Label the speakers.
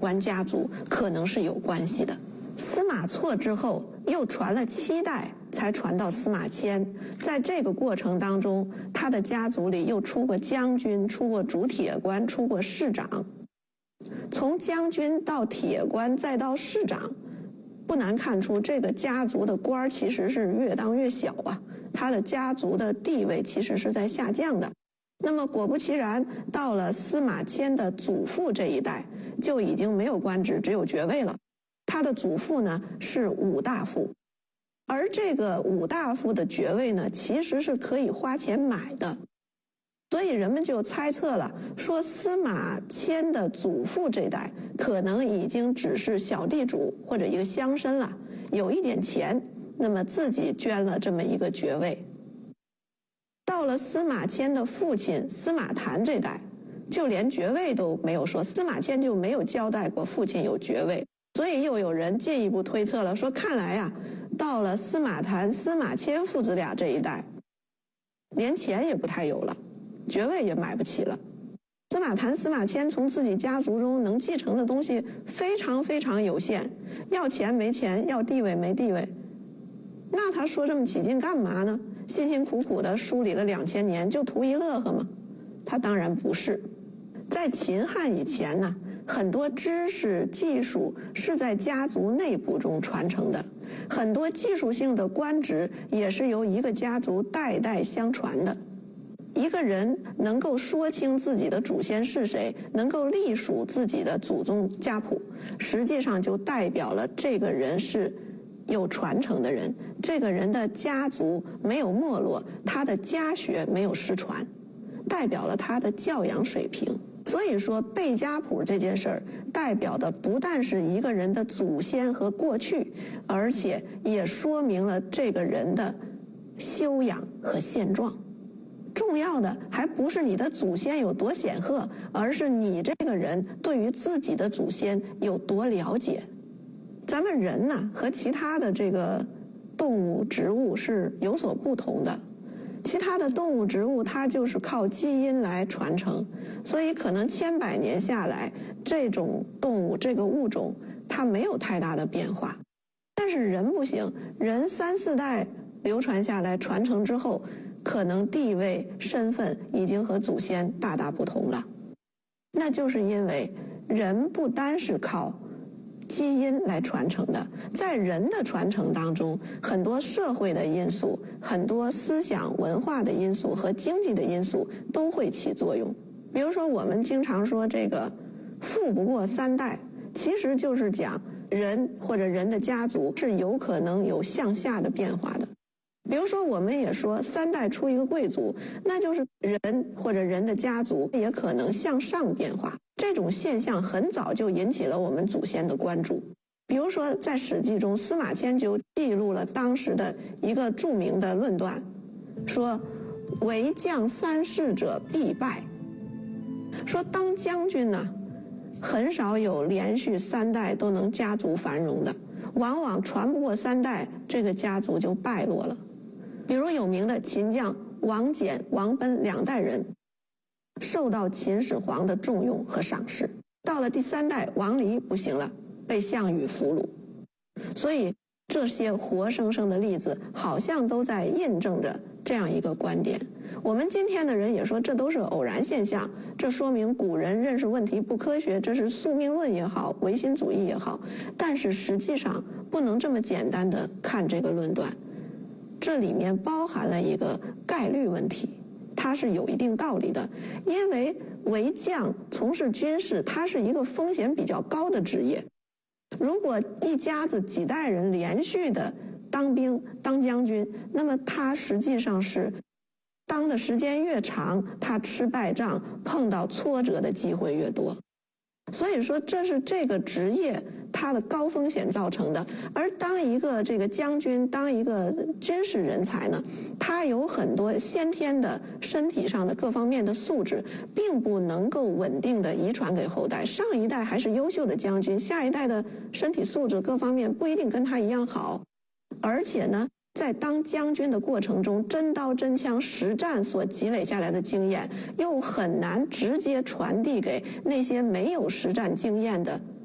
Speaker 1: 关家族可能是有关系的。司马错之后又传了7代才传到司马迁，在这个过程当中，他的家族里又出过将军，出过主铁官，出过市长。从将军到铁官再到市长，不难看出这个家族的官其实是越当越小啊，他的家族的地位其实是在下降的。那么果不其然，到了司马迁的祖父这一代，就已经没有官职，只有爵位了。他的祖父呢是武大夫，而这个武大夫的爵位呢，其实是可以花钱买的。所以人们就猜测了，说司马迁的祖父这代可能已经只是小地主或者一个乡绅了，有一点钱，那么自己捐了这么一个爵位。到了司马迁的父亲司马谈这代，就连爵位都没有说，司马迁就没有交代过父亲有爵位。所以又有人进一步推测了，说看来啊，到了司马谈、司马迁父子俩这一代，连钱也不太有了，爵位也买不起了。司马谈、司马迁从自己家族中能继承的东西非常非常有限，要钱没钱，要地位没地位。那他说这么起劲干嘛呢？辛辛苦苦的梳理了2000年，就图一乐呵吗？他当然不是。在秦汉以前呢，很多知识技术是在家族内部中传承的，很多技术性的官职也是由一个家族代代相传的。一个人能够说清自己的祖先是谁，能够隶属自己的祖宗家谱，实际上就代表了这个人是有传承的人，这个人的家族没有没落，他的家学没有失传，代表了他的教养水平。所以说背家谱这件事儿，代表的不但是一个人的祖先和过去，而且也说明了这个人的修养和现状。重要的还不是你的祖先有多显赫，而是你这个人对于自己的祖先有多了解。咱们人呢，和其他的这个动物植物是有所不同的。其他的动物植物它就是靠基因来传承，所以可能千百年下来，这种动物这个物种它没有太大的变化。但是人不行，人3、4代流传下来传承之后，可能地位身份已经和祖先大大不同了。那就是因为人不单是靠基因来传承的，在人的传承当中，很多社会的因素，很多思想文化的因素和经济的因素都会起作用。比如说我们经常说这个富不过3代，其实就是讲人或者人的家族是有可能有向下的变化的。比如说我们也说3代出一个贵族，那就是人或者人的家族也可能向上变化。这种现象很早就引起了我们祖先的关注。比如说在《史记》中，司马迁就记录了当时的一个著名的论断，说为将3世者必败。说当将军呢，很少有连续3代都能家族繁荣的，往往传不过3代，这个家族就败落了。比如有名的秦将王翦、王贲2代人，受到秦始皇的重用和赏识。到了第3代，王离不行了，被项羽俘虏。所以这些活生生的例子好像都在印证着这样一个观点。我们今天的人也说这都是偶然现象，这说明古人认识问题不科学，这是宿命论也好，唯心主义也好。但是实际上不能这么简单的看这个论断，这里面包含了一个概率问题，它是有一定道理的。因为为将从事军事，它是一个风险比较高的职业。如果一家子几代人连续的当兵当将军，那么他实际上是当的时间越长，他吃败仗碰到挫折的机会越多。所以说这是这个职业它的高风险造成的。而当一个这个将军，当一个军事人才呢，他有很多先天的身体上的各方面的素质，并不能够稳定的遗传给后代。上一代还是优秀的将军，下一代的身体素质各方面不一定跟他一样好。而且呢，在当将军的过程中，真刀真枪实战所积累下来的经验，又很难直接传递给那些没有实战经验的